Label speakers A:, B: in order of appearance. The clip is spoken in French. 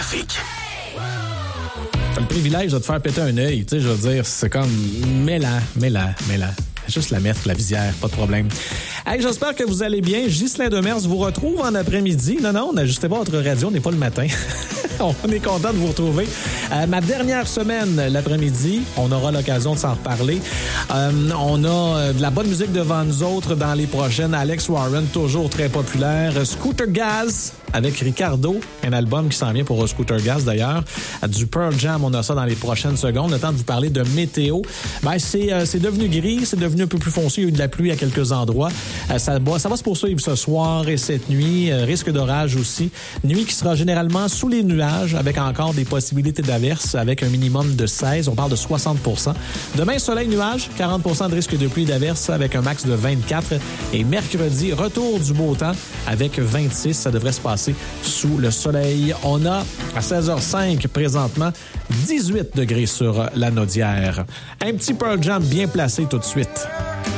A: trafic.
B: T'as le privilège de te faire péter un œil, tu sais, je veux dire, c'est comme, mets-la. Juste la mettre, la visière, pas de problème. Hey, j'espère que vous allez bien. Ghislain Demers vous retrouve en après-midi. Non, n'ajustez pas votre radio, on n'est pas le matin. On est content de vous retrouver. Ma dernière semaine, l'après-midi, on aura l'occasion de s'en reparler. On a de la bonne musique devant nous autres dans les prochaines. Alex Warren, toujours très populaire. Scooter Gaz avec Ricardo, un album qui s'en vient pour Scooter Gaz d'ailleurs. Du Pearl Jam, on a ça dans les prochaines secondes. Le temps de vous parler de météo. Ben, c'est devenu gris, c'est devenu un peu plus foncé. Il y a eu de la pluie à quelques endroits. Ça va se poursuivre ce soir et cette nuit. Risque d'orage aussi. Nuit qui sera généralement sous les nuages avec encore des possibilités d'averses avec un minimum de 16. On parle de 60%. Demain, soleil, nuage, 40% de risque de pluie et d'averses avec un max de 24. Et mercredi, retour du beau temps avec 26. Ça devrait se passer sous le soleil. On a à 16h05 présentement 18 degrés sur la Naudière. Un petit Pearl Jam bien placé tout de suite.